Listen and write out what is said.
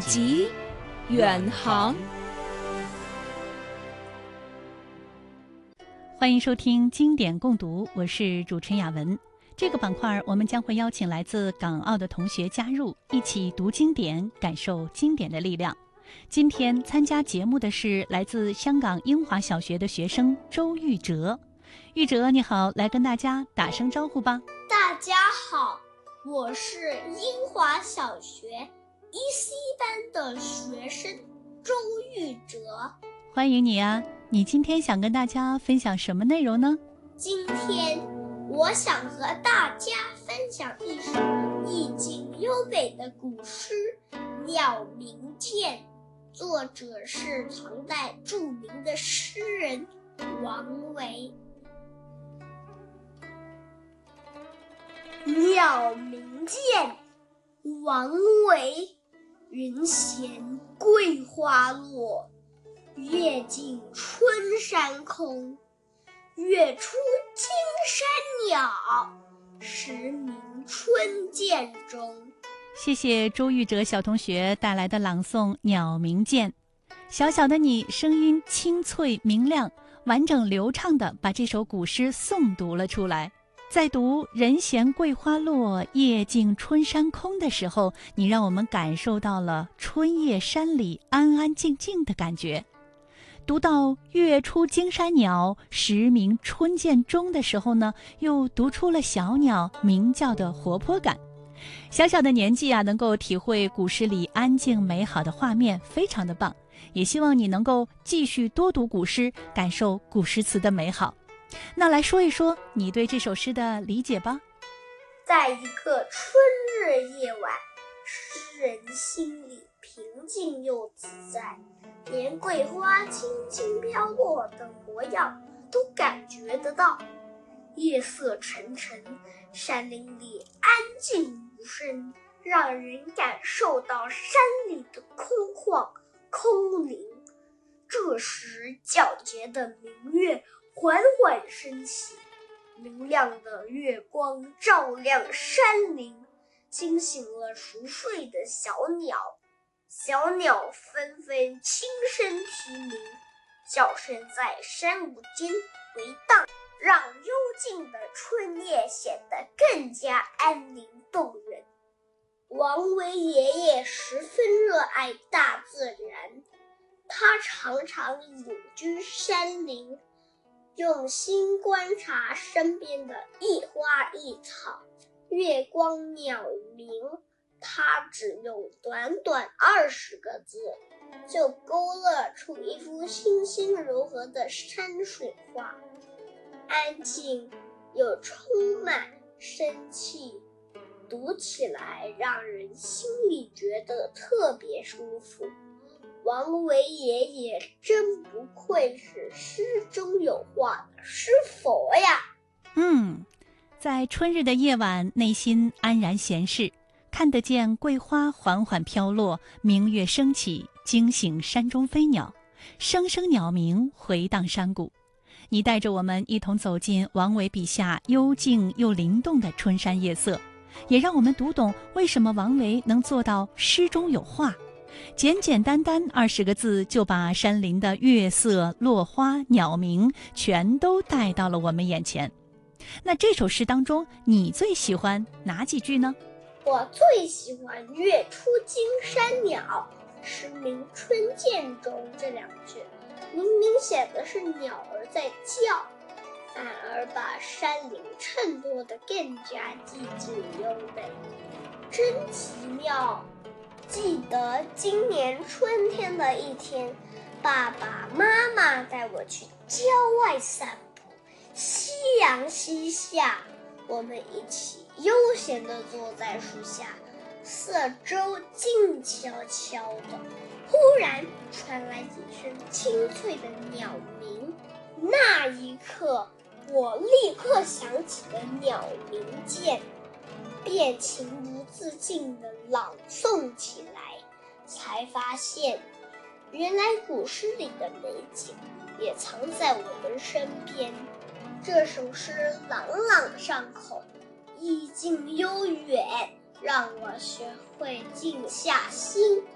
极，远航。 欢迎收听经典共读，我是主持人雅文。这个板块我们将会邀请来自港澳的同学加入，一起读经典，感受经典的力量。今天参加节目的是来自香港英华小学的学生周玉哲。玉哲你好，来跟大家打声招呼吧。 大家好，我是英华小学1C 班的学生周玉哲。 欢迎你啊，你今天想跟大家分享什么内容呢？ 今天我想和大家分享一首意境优美的古诗《鸟鸣涧》，作者是唐代著名的诗人王维。《鸟鸣涧》王维，云闲桂花落，月尽春山空。月出惊山鸟，时鸣春涧中。 谢谢周玉哲小同学带来的朗诵《鸟鸣涧》。小小的你声音清脆明亮，完整流畅地把这首古诗诵读了出来。在读人闲桂花落，夜静春山空的时候，你让我们感受到了春夜山里安安静静的感觉。读到月出惊山鸟，时鸣春涧中的时候呢，又读出了小鸟鸣叫的活泼感。小小的年纪啊，能够体会古诗里安静美好的画面，非常的棒。也希望你能够继续多读古诗，感受古诗词的美好。那来说一说你对这首诗的理解吧。 在一个春日夜晚，诗人心里平静又自在，连桂花轻轻飘落的模样都感觉得到。夜色沉沉，山林里安静无声，让人感受到山里的空旷空灵。这时皎洁的明月缓缓升起，明亮的月光照亮山林，惊醒了熟睡的小鸟。小鸟纷纷轻声啼鸣，叫声在山谷间回荡，让幽静的春夜显得更加安宁动人。王维爷爷十分热爱大自然，他常常隐居山林，用心观察身边的一花一草，月光鸟鸣。他只用短短20个字，就勾勒出一幅清新柔和的山水画，安静又充满生气，读起来让人心里觉得特别舒服。王维爷爷真不愧是诗中有画的诗佛呀！ 在春日的夜晚，内心安然闲适，看得见桂花缓缓飘落，明月升起，惊醒山中飞鸟，声声鸟鸣回荡山谷。你带着我们一同走进王维笔下幽静又灵动的春山夜色，也让我们读懂为什么王维能做到诗中有画。简简单单20个字，就把山林的月色、落花、鸟鸣全都带到了我们眼前。那这首诗当中，你最喜欢哪几句呢？ 我最喜欢月出惊山鸟，时鸣春涧中这2句，明明写的是鸟儿在叫，反而把山林衬托得更加寂静优美，真奇妙。记得今年春天的一天，爸爸妈妈带我去郊外散步，夕阳西下，我们一起悠闲地坐在树下，四周静悄悄的。忽然传来几声清脆的鸟鸣，那一刻我立刻想起了《鸟鸣涧》，便情不自禁地朗诵起来，才发现原来古诗里的美景也藏在我们身边。这首诗朗朗上口，意境悠远，让我学会静下心，